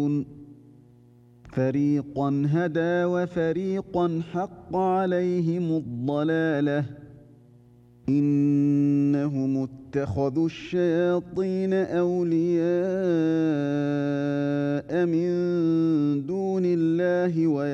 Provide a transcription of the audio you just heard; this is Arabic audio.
فريقا هدى وفريقا حق عليهم الضلالة إنهم اتخذوا الشياطين أولياء